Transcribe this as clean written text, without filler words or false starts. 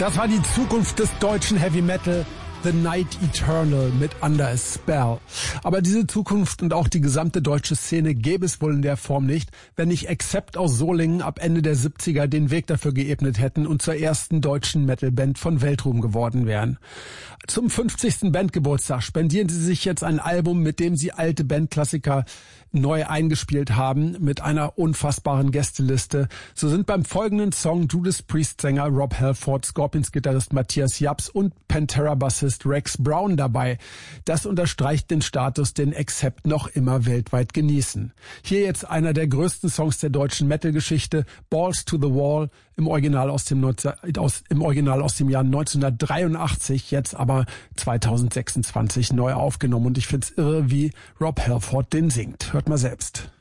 Das war die Zukunft des deutschen Heavy Metal, The Night Eternal mit Under a Spell. Aber diese Zukunft und auch die gesamte deutsche Szene gäbe es wohl in der Form nicht, wenn nicht Accept aus Solingen ab Ende der 70er den Weg dafür geebnet hätten und zur ersten deutschen Metalband von Weltruhm geworden wären. Zum 50. Bandgeburtstag spendieren sie sich jetzt ein Album, mit dem sie alte Bandklassiker neu eingespielt haben, mit einer unfassbaren Gästeliste. So sind beim folgenden Song Judas Priest-Sänger Rob Halford, Scorpions-Gitarrist Matthias Japs und Pantera-Bassist Rex Brown dabei. Das unterstreicht den Status, den Accept noch immer weltweit genießen. Hier jetzt einer der größten Songs der deutschen Metal-Geschichte, Balls to the Wall, im Original aus dem Jahr 1983, jetzt aber 2026 neu aufgenommen. Und ich find's irre, wie Rob Halford den singt. Hört mal selbst.